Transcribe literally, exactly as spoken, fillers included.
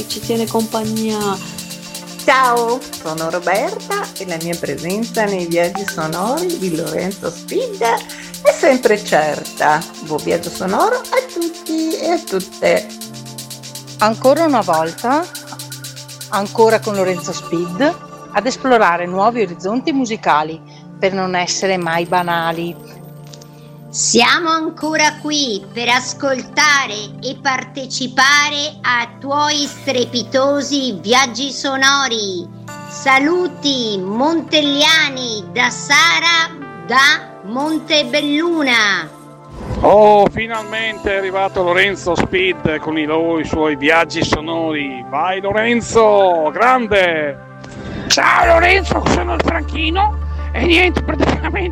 che ci tiene compagnia. Ciao, sono Roberta e la mia presenza nei viaggi sonori di Lorenzo Speed è sempre certa. Buon viaggio sonoro a tutti e a tutte. Ancora una volta, ancora con Lorenzo Speed, ad esplorare nuovi orizzonti musicali per non essere mai banali. Siamo ancora qui per ascoltare e partecipare a tuoi strepitosi viaggi sonori. Saluti montelliani da Sara da Montebelluna. Oh, finalmente è arrivato Lorenzo Speed con i, lo- i suoi viaggi sonori. Vai Lorenzo, grande! Ciao Lorenzo, sono il Franchino e niente, praticamente